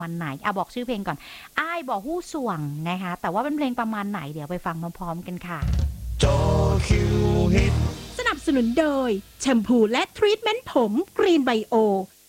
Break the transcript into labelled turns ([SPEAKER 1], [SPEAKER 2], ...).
[SPEAKER 1] วันไหนบอกชื่อเพลงก่อนอ้ายบ่ฮู้ส่วงนะคะแต่ว่าเป็นเพลงประมาณไหนเดี๋ยวไปฟังพร้อมๆกันค่ะ
[SPEAKER 2] จอคิวฮิต
[SPEAKER 3] สนับสนุนโดยแชมพูและทรีทเมนต์ผมกรีนไบโอ